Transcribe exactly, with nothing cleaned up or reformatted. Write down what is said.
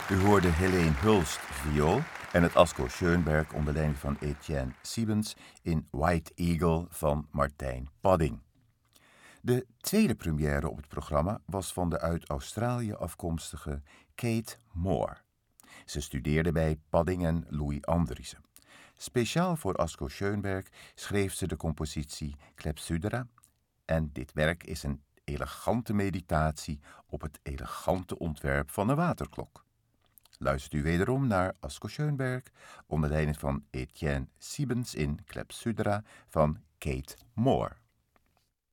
U hoorde Helene Hulst viool en het Asko Schoenberg onder leiding van Etienne Siebens in White Eagle van Martijn Padding. De tweede première op het programma was van de uit Australië afkomstige Kate Moore. Ze studeerde bij Padding en Louis Andriessen. Speciaal voor Asko Schoenberg schreef ze de compositie Clepsydra en dit werk is een elegante meditatie op het elegante ontwerp van een waterklok. Luistert u wederom naar Asko Schoenberg onder leiding van Etienne Siebens in Clepsydra van Kate Moore.